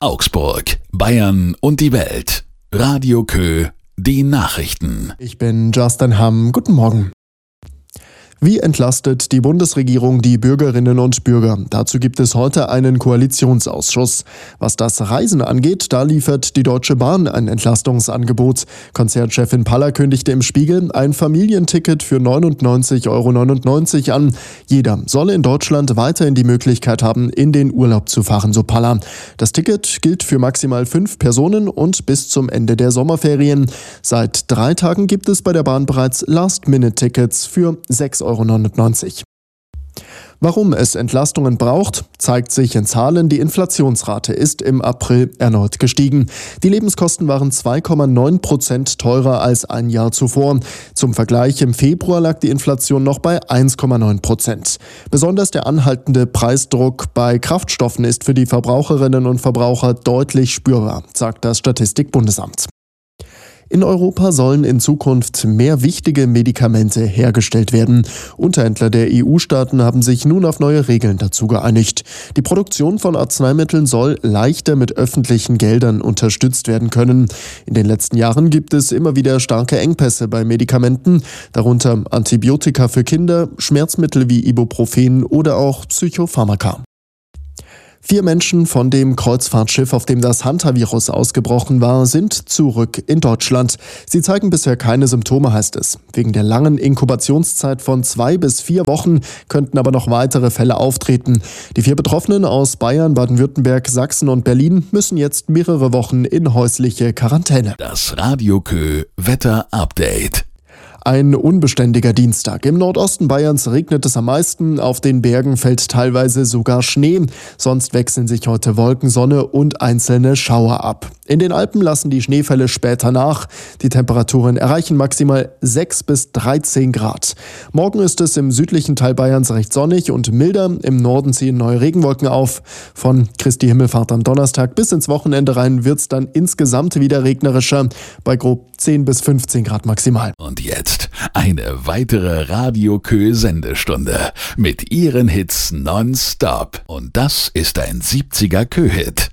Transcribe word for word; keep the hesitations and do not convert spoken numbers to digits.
Augsburg, Bayern und die Welt. Radio Kö, die Nachrichten. Ich bin Justin Hamm. Guten Morgen. Wie entlastet die Bundesregierung die Bürgerinnen und Bürger? Dazu gibt es heute einen Koalitionsausschuss. Was das Reisen angeht, da liefert die Deutsche Bahn ein Entlastungsangebot. Konzernchefin Paller kündigte im Spiegel ein Familienticket für neunundneunzig Euro neunundneunzig an. Jeder solle in Deutschland weiterhin die Möglichkeit haben, in den Urlaub zu fahren, so Paller. Das Ticket gilt für maximal fünf Personen und bis zum Ende der Sommerferien. Seit drei Tagen gibt es bei der Bahn bereits Last-Minute-Tickets für sechs Euro neunundneunzig. Warum es Entlastungen braucht, zeigt sich in Zahlen. Die Inflationsrate ist im April erneut gestiegen. Die Lebenskosten waren zwei Komma neun Prozent teurer als ein Jahr zuvor. Zum Vergleich, im Februar lag die Inflation noch bei eins Komma neun Prozent. Besonders der anhaltende Preisdruck bei Kraftstoffen ist für die Verbraucherinnen und Verbraucher deutlich spürbar, sagt das Statistikbundesamt. In Europa sollen in Zukunft mehr wichtige Medikamente hergestellt werden. Unterhändler der E U-Staaten haben sich nun auf neue Regeln dazu geeinigt. Die Produktion von Arzneimitteln soll leichter mit öffentlichen Geldern unterstützt werden können. In den letzten Jahren gibt es immer wieder starke Engpässe bei Medikamenten, darunter Antibiotika für Kinder, Schmerzmittel wie Ibuprofen oder auch Psychopharmaka. Vier Menschen von dem Kreuzfahrtschiff, auf dem das Hantavirus ausgebrochen war, sind zurück in Deutschland. Sie zeigen bisher keine Symptome, heißt es. Wegen der langen Inkubationszeit von zwei bis vier Wochen könnten aber noch weitere Fälle auftreten. Die vier Betroffenen aus Bayern, Baden-Württemberg, Sachsen und Berlin müssen jetzt mehrere Wochen in häusliche Quarantäne. Das Radio Kö Wetter Update. Ein unbeständiger Dienstag. Im Nordosten Bayerns regnet es am meisten, auf den Bergen fällt teilweise sogar Schnee. Sonst wechseln sich heute Wolken, Sonne und einzelne Schauer ab. In den Alpen lassen die Schneefälle später nach. Die Temperaturen erreichen maximal sechs bis dreizehn Grad. Morgen ist es im südlichen Teil Bayerns recht sonnig und milder. Im Norden ziehen neue Regenwolken auf. Von Christi Himmelfahrt am Donnerstag bis ins Wochenende rein wird es dann insgesamt wieder regnerischer, bei grob zehn bis fünfzehn Grad maximal. Und jetzt eine weitere Radio Kö Sendestunde mit ihren Hits nonstop. Und das ist ein siebziger Kö-Hit.